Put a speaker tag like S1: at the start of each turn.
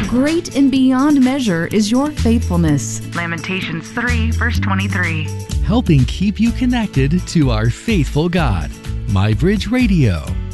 S1: Great and beyond measure is your faithfulness.
S2: Lamentations 3, verse 23.
S3: Helping keep you connected to our faithful God. MyBridge Radio.